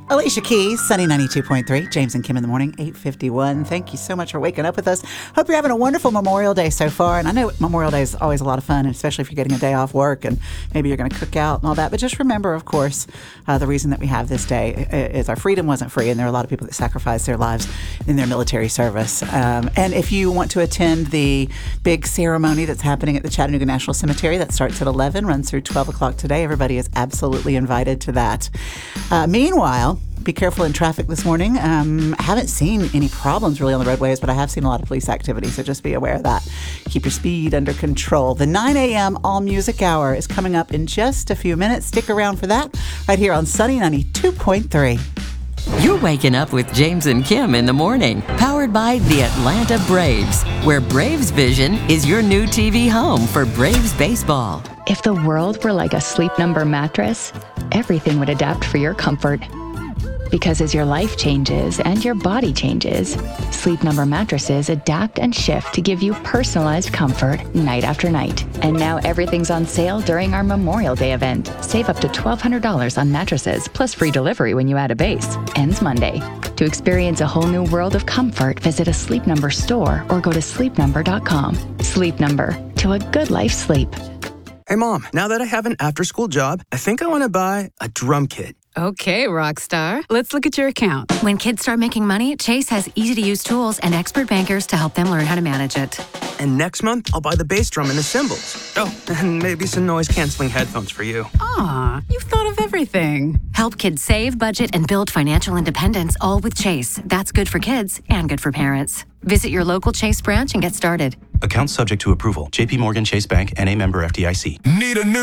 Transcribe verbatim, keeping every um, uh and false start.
Alicia Keys, Sunny ninety-two point three, James and Kim in the morning, eight fifty-one. Thank you so much for waking up with us. Hope you're having a wonderful Memorial Day so far. And I know Memorial Day is always a lot of fun, especially if you're getting a day off work and maybe you're going to cook out and all that. But just remember, of course, uh, the reason that we have this day is our freedom wasn't free. And there are a lot of people that sacrificed their lives in their military service. Um, and if you want to attend the big ceremony that's happening at the Chattanooga National Cemetery, that starts at eleven, runs through twelve o'clock today. Everybody is absolutely invited to that. Uh, meanwhile, be careful in traffic this morning. Um, I haven't seen any problems really on the roadways, but I have seen a lot of police activity, so just be aware of that. Keep your speed under control. The nine a.m. All Music Hour is coming up in just a few minutes. Stick around for that right here on Sunny ninety-two point three. You're waking up with James and Kim in the morning, powered by the Atlanta Braves, where Braves Vision is your new T V home for Braves baseball. If the world were like a Sleep Number mattress, everything would adapt for your comfort. Because as your life changes and your body changes, Sleep Number mattresses adapt and shift to give you personalized comfort night after night. And now everything's on sale during our Memorial Day event. Save up to twelve hundred dollars on mattresses, plus free delivery when you add a base. Ends Monday. To experience a whole new world of comfort, visit a Sleep Number store or go to sleep number dot com. Sleep Number. To a good life sleep. Hey, Mom, now that I have an after-school job, I think I want to buy a drum kit. Okay, Rockstar. Let's look at your account. When kids start making money, Chase has easy-to-use tools and expert bankers to help them learn how to manage it. And next month, I'll buy the bass drum and the cymbals. Oh, and maybe some noise-canceling headphones for you. Aw, you've thought of everything. Help kids save, budget, and build financial independence, all with Chase. That's good for kids and good for parents. Visit your local Chase branch and get started. Account subject to approval. J P Morgan Chase Bank, N A member F D I C. Need a new